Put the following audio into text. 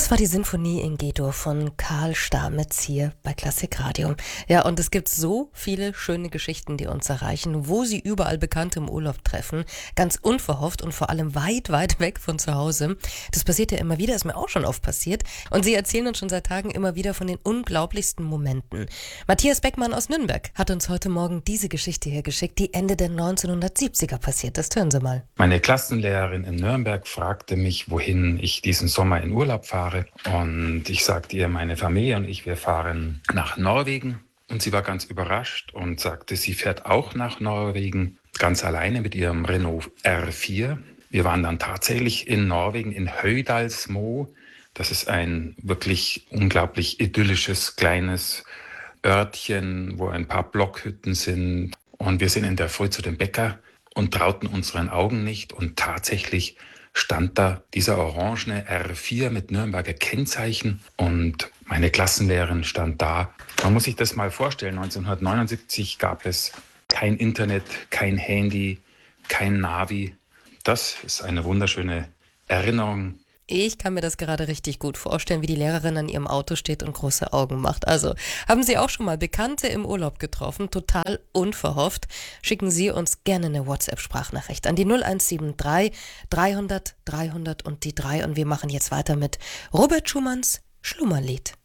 Das war die Sinfonie in G-Dur von Karl Stamitz hier bei Klassik Radio. Ja, und es gibt so viele schöne Geschichten, die uns erreichen, wo Sie überall Bekannte im Urlaub treffen, ganz unverhofft und vor allem weit, weit weg von zu Hause. Das passiert ja immer wieder, ist mir auch schon oft passiert. Und Sie erzählen uns schon seit Tagen immer wieder von den unglaublichsten Momenten. Matthias Beckmann aus Nürnberg hat uns heute Morgen diese Geschichte hier geschickt, die Ende der 1970er passiert ist. Hören Sie mal. Meine Klassenlehrerin in Nürnberg fragte mich, wohin ich diesen Sommer in Urlaub fahre. Und ich sagte ihr, meine Familie und ich, wir fahren nach Norwegen. Und sie war ganz überrascht und sagte, sie fährt auch nach Norwegen, ganz alleine mit ihrem Renault R4. Wir waren dann tatsächlich in Norwegen, in Høydalsmo. Das ist ein wirklich unglaublich idyllisches, kleines Örtchen, wo ein paar Blockhütten sind. Und wir sind in der Früh zu dem Bäcker und trauten unseren Augen nicht. Und tatsächlich stand da dieser orangene R4 mit Nürnberger Kennzeichen und meine Klassenlehrerin stand da. Man muss sich das mal vorstellen, 1979 gab es kein Internet, kein Handy, kein Navi. Das ist eine wunderschöne Erinnerung. Ich kann mir das gerade richtig gut vorstellen, wie die Lehrerin an ihrem Auto steht und große Augen macht. Also, haben Sie auch schon mal Bekannte im Urlaub getroffen, total unverhofft? Schicken Sie uns gerne eine WhatsApp-Sprachnachricht an die 0173 300 300 und die 3. Und wir machen jetzt weiter mit Robert Schumanns Schlummerlied.